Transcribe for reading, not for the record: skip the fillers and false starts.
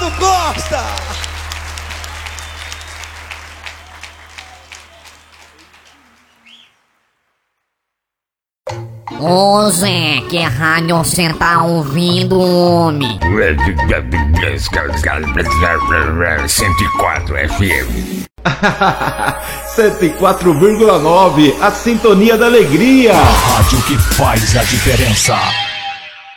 Mano Costa! Ô Zé, que rádio você tá ouvindo, homem? 104 FM. 104,9, a sintonia da alegria. A rádio que faz a diferença.